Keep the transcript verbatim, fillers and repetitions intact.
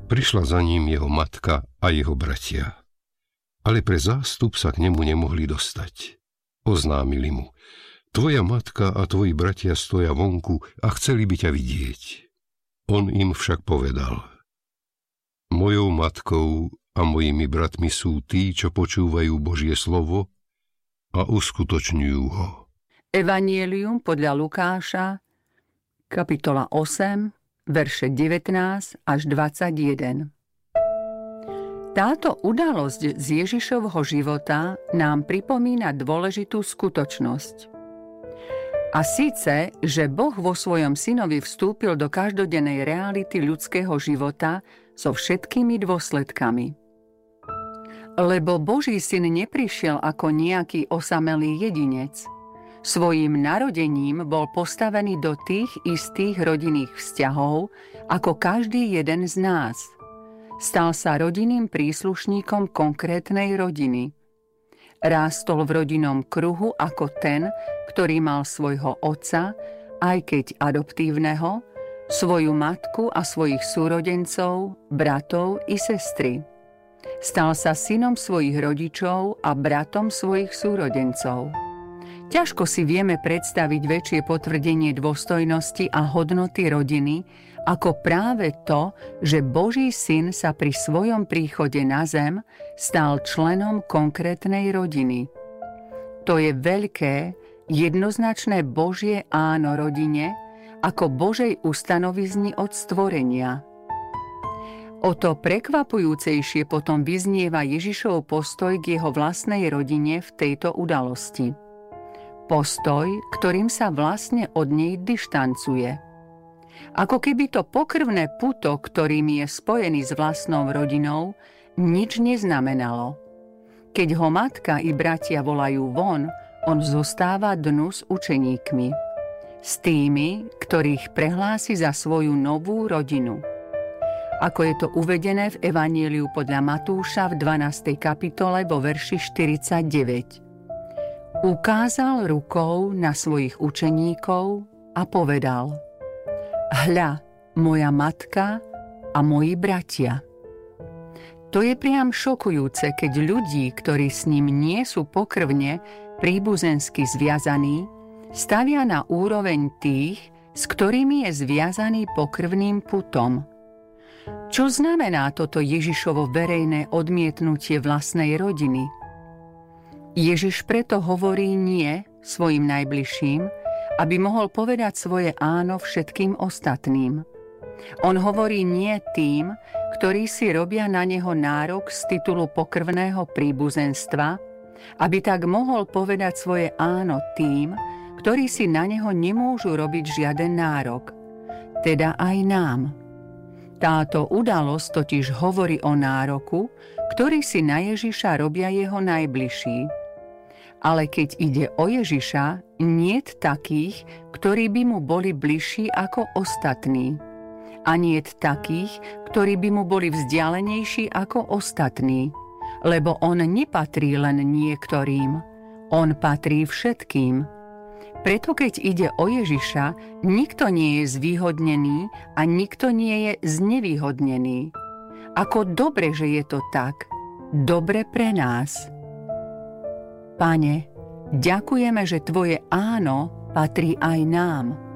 Prišla za ním jeho matka a jeho bratia. Ale pre zástup sa k nemu nemohli dostať. Oznámili mu: tvoja matka a tvoji bratia stoja vonku a chceli by ťa vidieť. On im však povedal: mojou matkou a mojimi bratmi sú tí, čo počúvajú Božie slovo a uskutočňujú ho. Evanjelium podľa Lukáša, kapitola osem, verše devätnásť až dvadsaťjeden. Táto udalosť z Ježišovho života nám pripomína dôležitú skutočnosť. A síce, že Boh vo svojom synovi vstúpil do každodennej reality ľudského života so všetkými dôsledkami. Lebo Boží syn neprišiel ako nejaký osamelý jedinec. Svojím narodením bol postavený do tých istých rodinných vzťahov ako každý jeden z nás. Stal sa rodinným príslušníkom konkrétnej rodiny. Rástol v rodinnom kruhu ako ten, ktorý mal svojho otca, aj keď adoptívneho, svoju matku a svojich súrodencov, bratov i sestry. Stal sa synom svojich rodičov a bratom svojich súrodencov. Ťažko si vieme predstaviť väčšie potvrdenie dôstojnosti a hodnoty rodiny, ako práve to, že Boží syn sa pri svojom príchode na zem stal členom konkrétnej rodiny. To je veľké, jednoznačné Božie áno rodine, ako Božej ustanovizni od stvorenia. O to prekvapujúcejšie potom vyznieva Ježišov postoj k jeho vlastnej rodine v tejto udalosti. Postoj, ktorým sa vlastne od nej dištancuje. Ako keby to pokrvné puto, ktorým je spojený s vlastnou rodinou, nič neznamenalo. Keď ho matka i bratia volajú von, on zostáva dnu s učeníkmi. S tými, ktorých prehlási za svoju novú rodinu. Ako je to uvedené v Evanjeliu podľa Matúša v dvanástej kapitole vo verši štyridsaťdeväť. Ukázal rukou na svojich učeníkov a povedal: hľa, moja matka a moji bratia. To je priam šokujúce, keď ľudí, ktorí s ním nie sú pokrvne príbuzensky zviazaní, stavia na úroveň tých, s ktorými je zviazaný pokrvným putom. Čo znamená toto Ježišovo verejné odmietnutie vlastnej rodiny? Ježiš preto hovorí nie svojim najbližším, aby mohol povedať svoje áno všetkým ostatným. On hovorí nie tým, ktorí si robia na neho nárok z titulu pokrvného príbuzenstva, aby tak mohol povedať svoje áno tým, ktorí si na neho nemôžu robiť žiaden nárok, teda aj nám. Táto udalosť totiž hovorí o nároku, ktorý si na Ježiša robia jeho najbližší. Ale keď ide o Ježiša, niet takých, ktorí by mu boli bližší ako ostatní. A niet takých, ktorí by mu boli vzdialenejší ako ostatní. Lebo on nepatrí len niektorým. On patrí všetkým. Preto keď ide o Ježiša, nikto nie je zvýhodnený a nikto nie je znevýhodnený. Ako dobre, že je to tak. Dobre pre nás. Pane, ďakujeme, že Tvoje áno patrí aj nám.